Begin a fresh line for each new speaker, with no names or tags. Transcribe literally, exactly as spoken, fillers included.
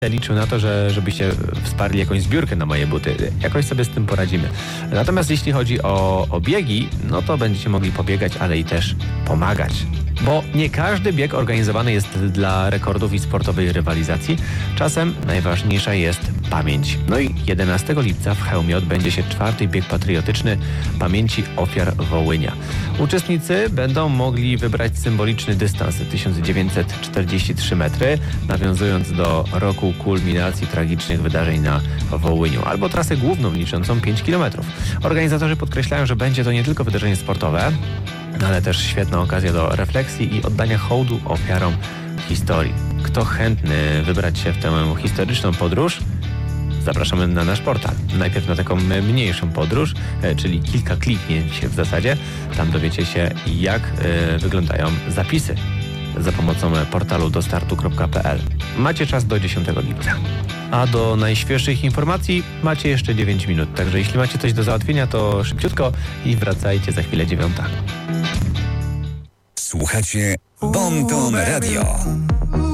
liczył na to, że żebyście wsparli jakąś zbiórkę na moje buty. Jakoś sobie z tym poradzimy. Natomiast jeśli chodzi o, o biegi, no to będziecie mogli pobiegać, ale i też pomagać. Bo nie każdy bieg organizowany jest dla rekordów i sportowej rywalizacji. Czasem najważniejsza jest pamięć. No i jedenastego lipca w Chełmie odbędzie się czwarty bieg patriotyczny pamięci ofiar Wołynia. Uczestnicy będą mogli wybrać symboliczny dystans tysiąc dziewięćset czterdzieści trzy metry, nawiązując do roku kulminacji tragicznych wydarzeń na Wołyniu, albo trasę główną liczącą pięć kilometrów. Organizatorzy podkreślają, że będzie to nie tylko wydarzenie sportowe, ale też świetna okazja do refleksji i oddania hołdu ofiarom historii. Kto chętny wybrać się w tę historyczną podróż? Zapraszamy na nasz portal. Najpierw na taką mniejszą podróż, czyli kilka kliknięć w zasadzie. Tam dowiecie się, jak y, wyglądają zapisy za pomocą portalu dostartu kropka p l. Macie czas do dziesiątego lipca. A do najświeższych informacji macie jeszcze dziewięć minut. Także jeśli macie coś do załatwienia, to szybciutko i wracajcie za chwilę dziewiąta.
Słuchacie Bon Ton Radio.